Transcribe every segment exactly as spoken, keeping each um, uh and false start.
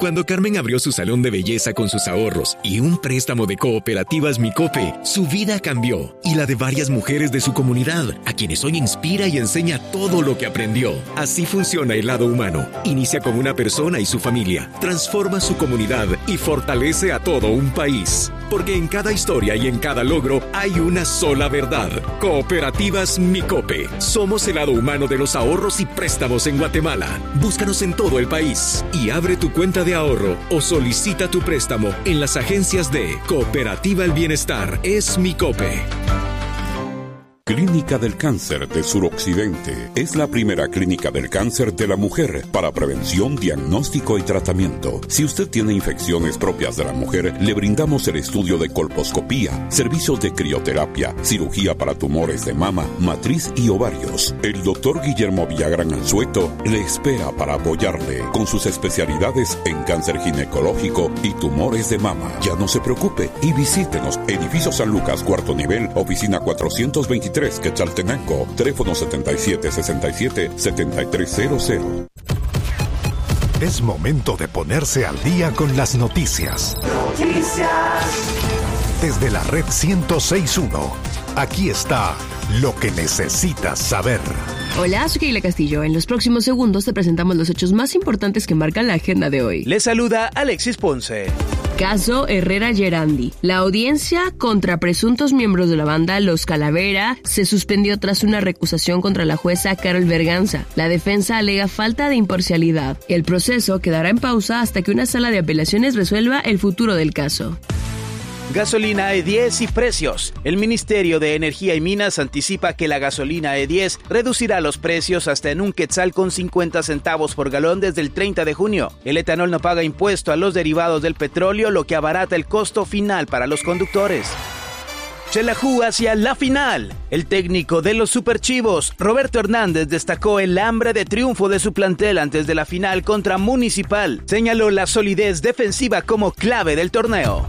Cuando Carmen abrió su salón de belleza con sus ahorros y un préstamo de Cooperativas Micope, su vida cambió y la de varias mujeres de su comunidad, a quienes hoy inspira y enseña todo lo que aprendió. Así funciona el lado humano. Inicia con una persona y su familia, transforma su comunidad y fortalece a todo un país. Porque en cada historia y en cada logro hay una sola verdad. Cooperativas Micope. Somos el lado humano de los ahorros y préstamos en Guatemala. Búscanos en todo el país y abre tu cuenta de ahorro o solicita tu préstamo en las agencias de Cooperativa El Bienestar. Es Micope. Clínica del Cáncer de Suroccidente es la primera clínica del cáncer de la mujer para prevención, diagnóstico y tratamiento. Si usted tiene infecciones propias de la mujer, le brindamos el estudio de colposcopía, servicios de crioterapia, cirugía para tumores de mama, matriz y ovarios. El doctor Guillermo Villagrán Anzueto le espera para apoyarle con sus especialidades en cáncer ginecológico y tumores de mama. Ya no se preocupe y visítenos. Edificio San Lucas, cuarto nivel, oficina cuatrocientos veintitrés, Quetzaltenango, teléfono setenta y siete sesenta y siete setenta y tres cero cero. Es momento de ponerse al día con las noticias. Noticias. Desde la red ciento seis punto uno, aquí está lo que necesitas saber. Hola, soy Keila Castillo. En los próximos segundos te presentamos los hechos más importantes que marcan la agenda de hoy. Les saluda Alexis Ponce. Caso Herrera Gerandi. La audiencia contra presuntos miembros de la banda Los Calavera se suspendió tras una recusación contra la jueza Carol Berganza. La defensa alega falta de imparcialidad. El proceso quedará en pausa hasta que una sala de apelaciones resuelva el futuro del caso. Gasolina E diez y precios. El Ministerio de Energía y Minas anticipa que la gasolina E diez reducirá los precios hasta en un quetzal con cincuenta centavos por galón desde el treinta de junio. El etanol no paga impuesto a los derivados del petróleo, lo que abarata el costo final para los conductes. Xelajú hacia la final. El técnico de los Superchivos, Roberto Hernández, destacó el hambre de triunfo de su plantel antes de la final contra Municipal. Señaló la solidez defensiva como clave del torneo.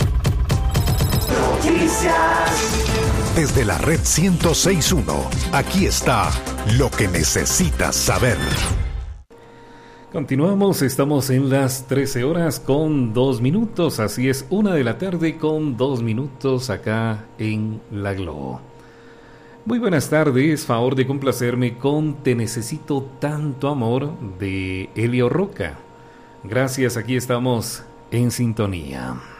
Noticias. Desde la red ciento seis punto uno, aquí está lo que necesitas saber. Continuamos, estamos en las trece horas con dos minutos, así es, una de la tarde con dos minutos acá en La Globo. Muy buenas tardes, favor de complacerme con Te Necesito Tanto Amor de Elio Roca. Gracias, aquí estamos en sintonía.